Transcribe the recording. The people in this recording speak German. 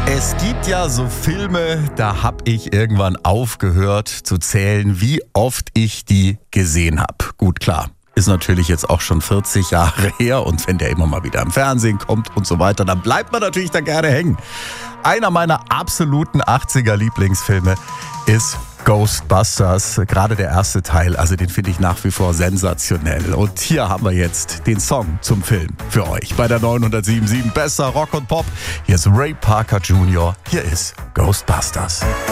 Es gibt ja so Filme, da habe ich irgendwann aufgehört zu zählen, wie oft ich die gesehen habe. Gut, klar, ist natürlich jetzt auch schon 40 Jahre her und wenn der immer mal wieder im Fernsehen kommt und so weiter, dann bleibt man natürlich da gerne hängen. Einer meiner absoluten 80er Lieblingsfilme ist Ghostbusters, gerade der erste Teil, also den finde ich nach wie vor sensationell. Und hier haben wir jetzt den Song zum Film für euch bei der 907.7 Besser Rock und Pop. Hier ist Ray Parker Jr., hier ist Ghostbusters.